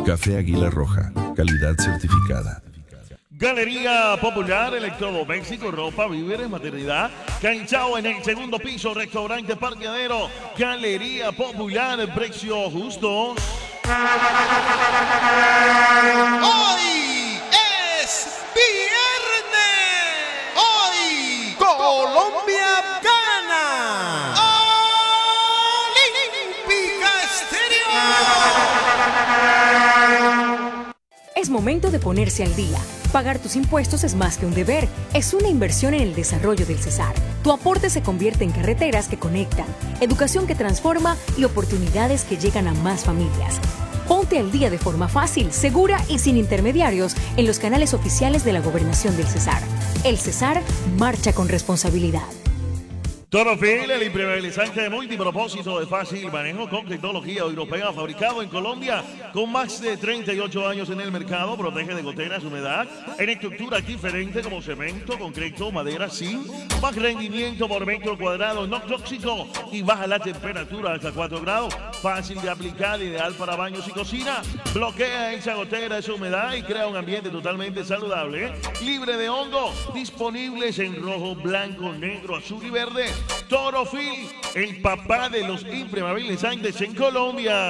Café Águila Roja, calidad certificada. Galería Popular, electrodomésticos, ropa, víveres, maternidad. Canchao en el segundo piso, restaurante parqueadero. Galería Popular, precio justo. Hoy es viernes. Hoy Colombia gana. Olímpica Estéreo. Es momento de ponerse al día. Pagar tus impuestos es más que un deber, es una inversión en el desarrollo del Cesar. Tu aporte se convierte en carreteras que conectan, educación que transforma y oportunidades que llegan a más familias. Ponte al día de forma fácil, segura y sin intermediarios en los canales oficiales de la Gobernación del Cesar. El Cesar marcha con responsabilidad. Torofil, el impermeabilizante de multipropósito de fácil manejo con tecnología europea, fabricado en Colombia, con más de 38 años en el mercado, protege de goteras, humedad, en estructuras diferentes como cemento, concreto, madera, zinc, más rendimiento por metro cuadrado, no tóxico y baja la temperatura hasta 4 grados, fácil de aplicar, ideal para baños y cocina, bloquea esa gotera, esa humedad y crea un ambiente totalmente saludable, libre de hongo, disponibles en rojo, blanco, negro, azul y verde. Torofil, el papá de los impermeabilizantes en Colombia.